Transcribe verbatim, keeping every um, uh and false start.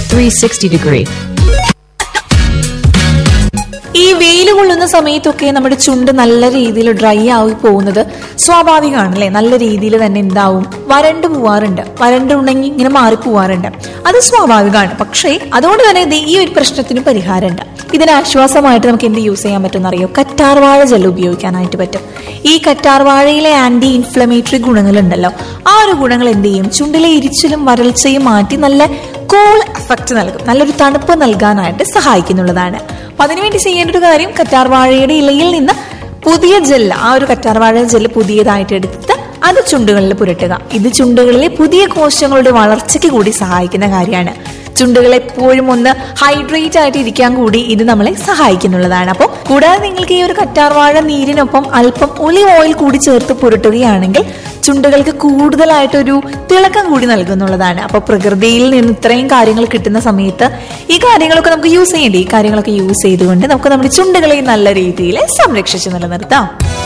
three sixty degree. ഈ വെയിൽ കൊള്ളുന്ന സമയത്തൊക്കെ നമ്മുടെ ചുണ്ട് നല്ല രീതിയിൽ ഡ്രൈ ആയി പോകുന്നത് സ്വാഭാവികമാണല്ലേ. നല്ല രീതിയിൽ തന്നെ എന്താവും, വരണ്ടു പോവാറുണ്ട്, വരണ്ട് ഉണങ്ങി ഇങ്ങനെ മാറിപ്പോവാറുണ്ട്. അത് സ്വാഭാവികമാണ്. പക്ഷേ അതുകൊണ്ട് തന്നെ ഇത് ഈ ഒരു പ്രശ്നത്തിന് പരിഹാരമുണ്ട്. ഇതിന് ആശ്വാസമായിട്ട് നമുക്ക് എന്ത് യൂസ് ചെയ്യാൻ പറ്റും എന്നറിയോ? കറ്റാർവാഴ ജെൽ ഉപയോഗിക്കാനായിട്ട് പറ്റും. ഈ കറ്റാർവാഴയിലെ ആന്റി ഇൻഫ്ലമേറ്ററി ഗുണങ്ങളുണ്ടല്ലോ, ആ ഒരു ഗുണങ്ങൾ എന്ത് ചെയ്യും, ചുണ്ടിലെ ഇരിച്ചിലും വരൾച്ചയും മാറ്റി നല്ല കൂൾ എഫക്റ്റ് നൽകും, നല്ലൊരു തണുപ്പ് നൽകാനായിട്ട് സഹായിക്കുന്നുള്ളതാണ്. അപ്പൊ അതിനുവേണ്ടി ചെയ്യേണ്ട ഒരു കാര്യം, കറ്റാർവാഴയുടെ ഇലയിൽ നിന്ന് പുതിയ ജെല്ല്, ആ ഒരു കറ്റാർവാഴ ജെല്ല് പുതിയതായിട്ട് എടുത്ത് അത് ചുണ്ടുകളിൽ പുരട്ടുക. ഇത് ചുണ്ടുകളിലെ പുതിയ കോശങ്ങളുടെ വളർച്ചയ്ക്ക് കൂടി സഹായിക്കുന്ന കാര്യമാണ്. ചുണ്ടുകൾ എപ്പോഴും ഒന്ന് ഹൈഡ്രേറ്റ് ആയിട്ട് ഇരിക്കാൻ കൂടി ഇത് നമ്മളെ സഹായിക്കുന്നുള്ളതാണ്. അപ്പോൾ കൂടാതെ നിങ്ങൾക്ക് ഈ ഒരു കറ്റാർവാഴ നീരിനൊപ്പം അല്പം ഒലിവ് ഓയിൽ കൂടി ചേർത്ത് പുരട്ടുകയാണെങ്കിൽ ചുണ്ടുകൾക്ക് കൂടുതലായിട്ടൊരു തിളക്കം കൂടി നൽകുന്നുള്ളതാണ്. അപ്പോൾ പ്രകൃതിയിൽ നിന്ന് ഇത്രയും കാര്യങ്ങൾ കിട്ടുന്ന സമയത്ത് ഈ കാര്യങ്ങളൊക്കെ നമുക്ക് യൂസ് ചെയ്യേണ്ടി, ഈ കാര്യങ്ങളൊക്കെ യൂസ് ചെയ്തുകൊണ്ട് നമുക്ക് നമ്മുടെ ചുണ്ടുകളെ നല്ല രീതിയിൽ സംരക്ഷിച്ച് നിലനിർത്താം.